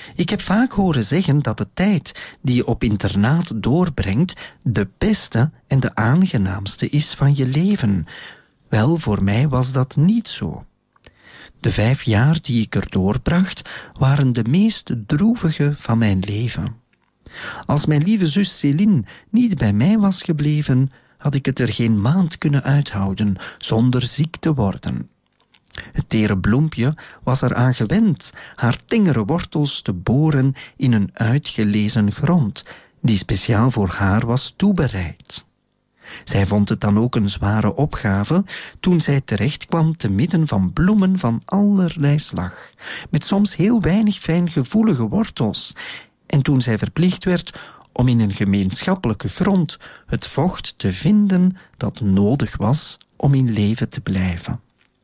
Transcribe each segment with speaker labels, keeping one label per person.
Speaker 1: Ik heb vaak horen zeggen dat de tijd die je op internaat doorbrengt de beste en de aangenaamste is van je leven. Wel, voor mij was dat niet zo. De 5 jaar die ik er doorbracht waren de meest droevige van mijn leven. Als mijn lieve zus Céline niet bij mij was gebleven, had ik het er geen maand kunnen uithouden zonder ziek te worden. Het tere bloempje was eraan gewend haar tengere wortels te boren in een uitgelezen grond, die speciaal voor haar was toebereid. Zij vond het dan ook een zware opgave toen zij terecht kwam te midden van bloemen van allerlei slag, met soms heel weinig fijngevoelige wortels, en toen zij verplicht werd om in een gemeenschappelijke grond het vocht te vinden dat nodig was om in leven te blijven.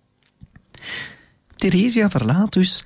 Speaker 1: Theresia verlaat dus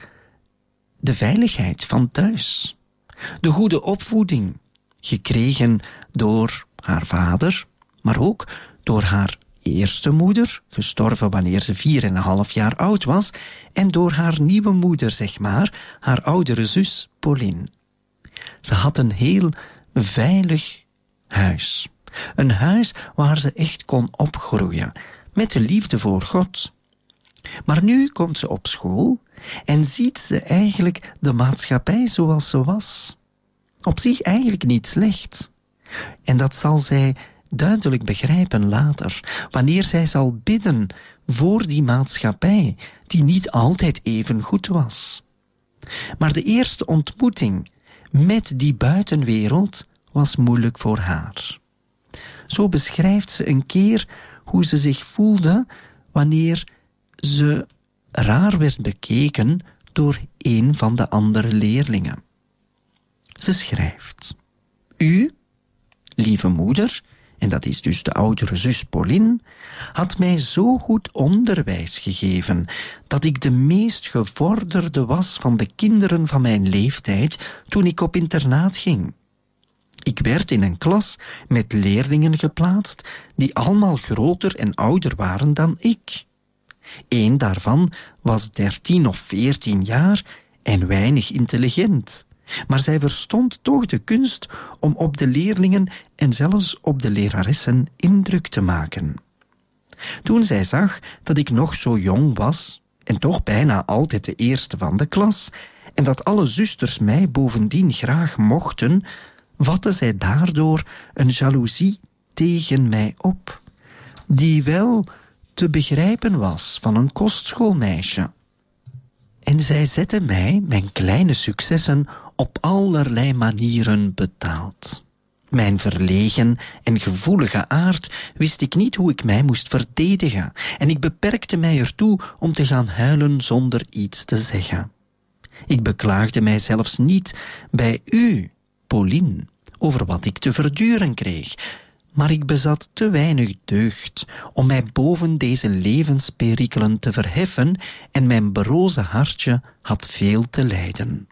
Speaker 1: de veiligheid van thuis, de goede opvoeding, gekregen door haar vader, maar ook door haar eerste moeder, gestorven wanneer ze 4,5 jaar oud was, en door haar nieuwe moeder, zeg maar, haar oudere zus Pauline. Ze had een heel veilig huis. Een huis waar ze echt kon opgroeien, met de liefde voor God. Maar nu komt ze op school en ziet ze eigenlijk de maatschappij zoals ze was. Op zich eigenlijk niet slecht. En dat zal zij duidelijk begrijpen later, wanneer zij zal bidden voor die maatschappij, die niet altijd even goed was. Maar de eerste ontmoeting met die buitenwereld was moeilijk voor haar. Zo beschrijft ze een keer hoe ze zich voelde wanneer ze raar werd bekeken door een van de andere leerlingen. Ze schrijft: U, lieve moeder, en dat is dus de oudere zus Pauline, had mij zo goed onderwijs gegeven dat ik de meest gevorderde was van de kinderen van mijn leeftijd toen ik op internaat ging. Ik werd in een klas met leerlingen geplaatst die allemaal groter en ouder waren dan ik. Eén daarvan was 13 of 14 jaar en weinig intelligent. Maar zij verstond toch de kunst om op de leerlingen en zelfs op de leraressen indruk te maken. Toen zij zag dat ik nog zo jong was en toch bijna altijd de eerste van de klas en dat alle zusters mij bovendien graag mochten, vatte zij daardoor een jaloezie tegen mij op, die wel te begrijpen was van een kostschoolmeisje. En zij zette mij mijn kleine successen op allerlei manieren betaald. Mijn verlegen en gevoelige aard wist ik niet hoe ik mij moest verdedigen, en ik beperkte mij ertoe om te gaan huilen zonder iets te zeggen. Ik beklaagde mij zelfs niet bij u, Pauline, over wat ik te verduren kreeg, maar ik bezat te weinig deugd om mij boven deze levensperikelen te verheffen en mijn broze hartje had veel te lijden.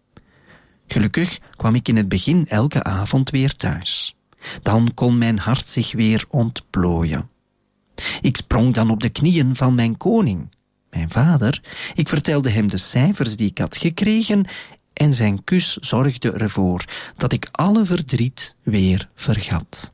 Speaker 1: Gelukkig kwam ik in het begin elke avond weer thuis. Dan kon mijn hart zich weer ontplooien. Ik sprong dan op de knieën van mijn koning, mijn vader. Ik vertelde hem de cijfers die ik had gekregen en zijn kus zorgde ervoor dat ik alle verdriet weer vergat.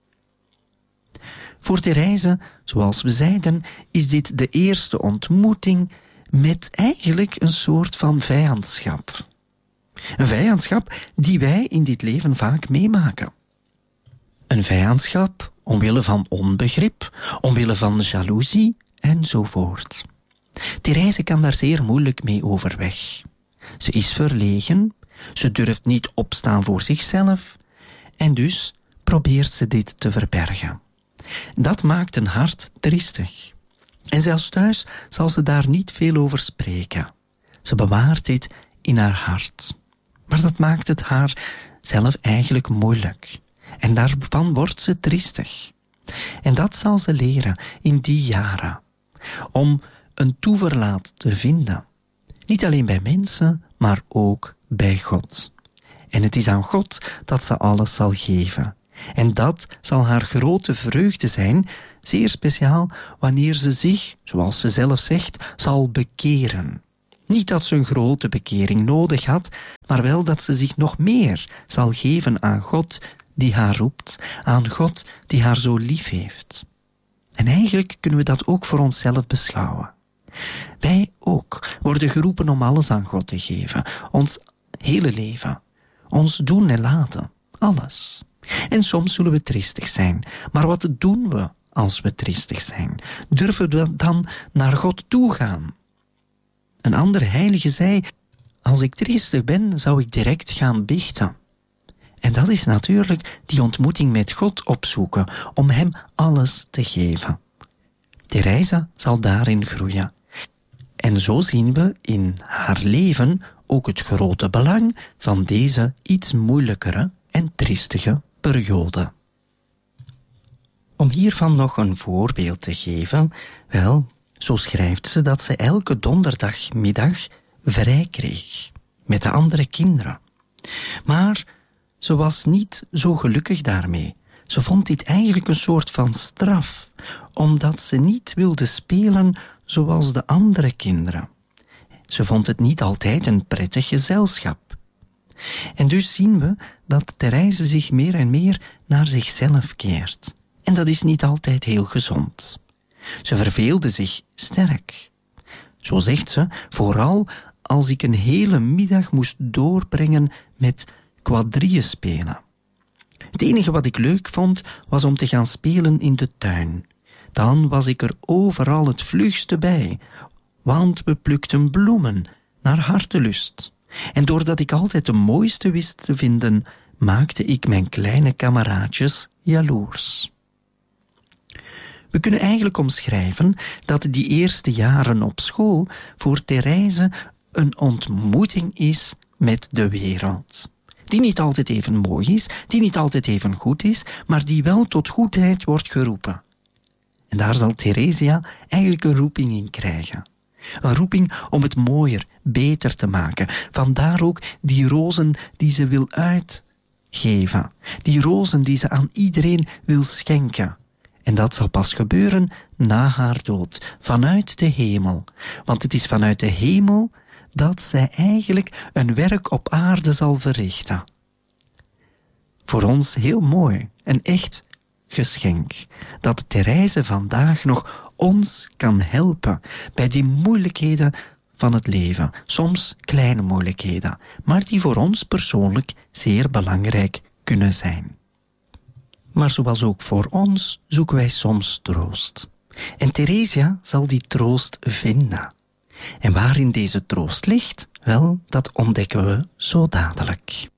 Speaker 1: Voor Therese, zoals we zeiden, is dit de eerste ontmoeting met eigenlijk een soort van vijandschap. Een vijandschap die wij in dit leven vaak meemaken. Een vijandschap omwille van onbegrip, omwille van jaloezie enzovoort. Therese kan daar zeer moeilijk mee overweg. Ze is verlegen, ze durft niet opstaan voor zichzelf en dus probeert ze dit te verbergen. Dat maakt een hart triestig. En zelfs thuis zal ze daar niet veel over spreken. Ze bewaart dit in haar hart. Maar dat maakt het haar zelf eigenlijk moeilijk. En daarvan wordt ze triestig. En dat zal ze leren in die jaren. Om een toeverlaat te vinden. Niet alleen bij mensen, maar ook bij God. En het is aan God dat ze alles zal geven. En dat zal haar grote vreugde zijn, zeer speciaal wanneer ze zich, zoals ze zelf zegt, zal bekeren. Niet dat ze een grote bekering nodig had, maar wel dat ze zich nog meer zal geven aan God die haar roept, aan God die haar zo lief heeft. En eigenlijk kunnen we dat ook voor onszelf beschouwen. Wij ook worden geroepen om alles aan God te geven, ons hele leven, ons doen en laten, alles. En soms zullen we triestig zijn, maar wat doen we als we triestig zijn? Durven we dan naar God toe gaan? Een andere heilige zei, als ik triestig ben, zou ik direct gaan biechten. En dat is natuurlijk die ontmoeting met God opzoeken, om hem alles te geven. Therese zal daarin groeien. En zo zien we in haar leven ook het grote belang van deze iets moeilijkere en triestige periode. Om hiervan nog een voorbeeld te geven, wel, zo schrijft ze dat ze elke donderdagmiddag vrij kreeg, met de andere kinderen. Maar ze was niet zo gelukkig daarmee. Ze vond dit eigenlijk een soort van straf, omdat ze niet wilde spelen zoals de andere kinderen. Ze vond het niet altijd een prettig gezelschap. En dus zien we dat Therese zich meer en meer naar zichzelf keert. En dat is niet altijd heel gezond. Ze verveelde zich sterk. Zo zegt ze, vooral als ik een hele middag moest doorbrengen met quadrille spelen. Het enige wat ik leuk vond, was om te gaan spelen in de tuin. Dan was ik er overal het vlugste bij, want we plukten bloemen naar hartelust. En doordat ik altijd de mooiste wist te vinden, maakte ik mijn kleine kameraadjes jaloers. We kunnen eigenlijk omschrijven dat die eerste jaren op school voor Therese een ontmoeting is met de wereld. Die niet altijd even mooi is, die niet altijd even goed is, maar die wel tot goedheid wordt geroepen. En daar zal Theresia eigenlijk een roeping in krijgen. Een roeping om het mooier, beter te maken. Vandaar ook die rozen die ze wil uitgeven. Die rozen die ze aan iedereen wil schenken. En dat zal pas gebeuren na haar dood, vanuit de hemel. Want het is vanuit de hemel dat zij eigenlijk een werk op aarde zal verrichten. Voor ons heel mooi, een echt geschenk, dat Therese vandaag nog ons kan helpen bij die moeilijkheden van het leven, soms kleine moeilijkheden, maar die voor ons persoonlijk zeer belangrijk kunnen zijn. Maar zoals ook voor ons zoeken wij soms troost. En Theresia zal die troost vinden. En waarin deze troost ligt, wel, dat ontdekken we zo dadelijk.